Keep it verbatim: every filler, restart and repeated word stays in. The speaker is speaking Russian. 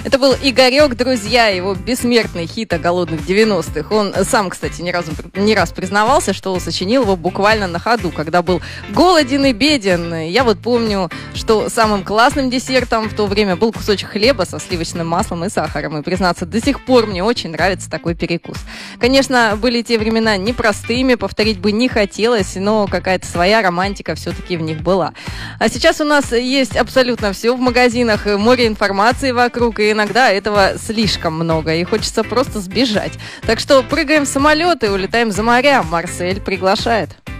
Это был Игорек, друзья, его бессмертный хит о голодных девяностых. Он сам, кстати, ни разу, не раз признавался, что сочинил его буквально на ходу, когда был голоден и беден. Я вот помню, что самым классным десертом в то время был кусочек хлеба со сливочным маслом и сахаром. И, признаться, до сих пор мне очень нравится такой перекус. Конечно, были те времена непростыми, повторить бы не хотелось, но какая-то своя романтика все-таки в них была. А сейчас у нас есть абсолютно все в магазинах, море информации вокруг, и иногда этого слишком много, и хочется просто сбежать. Так что прыгаем в самолет и улетаем за моря. Марсель приглашает.